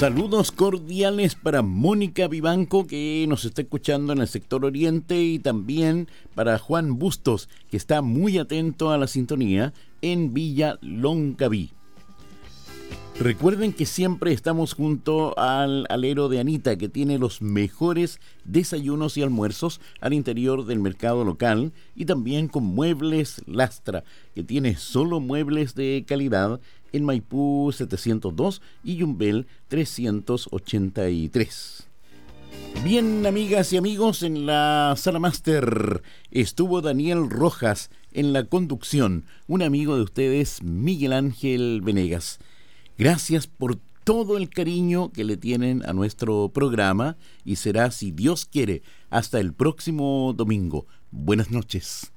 Saludos cordiales para Mónica Vivanco, que nos está escuchando en el sector oriente, y también para Juan Bustos, que está muy atento a la sintonía en Villa Loncaví. Recuerden que siempre estamos junto al alero de Anita, que tiene los mejores desayunos y almuerzos al interior del mercado local, y también con Muebles Lastra, que tiene solo muebles de calidad en Maipú 702 y Yumbel 383. Bien, amigas y amigos, en la sala máster estuvo Daniel Rojas, en la conducción un amigo de ustedes, Miguel Ángel Venegas. Gracias por todo el cariño que le tienen a nuestro programa, y será, si Dios quiere, hasta el próximo domingo. Buenas noches.